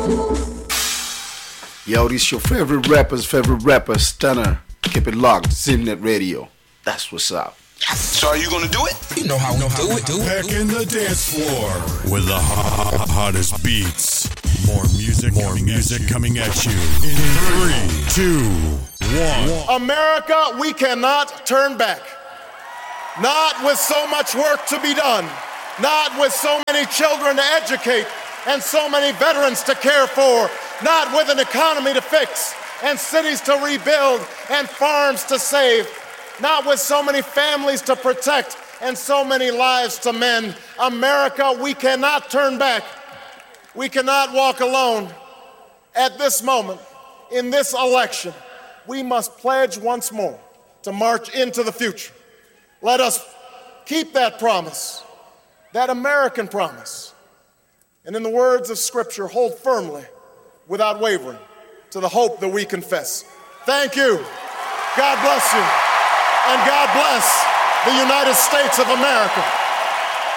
Yo, this your favorite rapper, Stunner. Keep it locked, Zimnet Radio. That's what's up. So are you gonna do it? You know how we do it. Back in the dance floor with the hottest beats. More music coming at you. In 3, 2, 1. America, we cannot turn back. Not with so much work to be done. Not with so many children to educate and so many veterans to care for. Not with an economy to fix and cities to rebuild and farms to save. Not with so many families to protect and so many lives to mend. America, we cannot turn back. We cannot walk alone. At this moment, in this election, we must pledge once more to march into the future. Let us keep that promise, that American promise, and in the words of Scripture, hold firmly, without wavering, to the hope that we confess. Thank you. God bless you. And God bless the United States of America.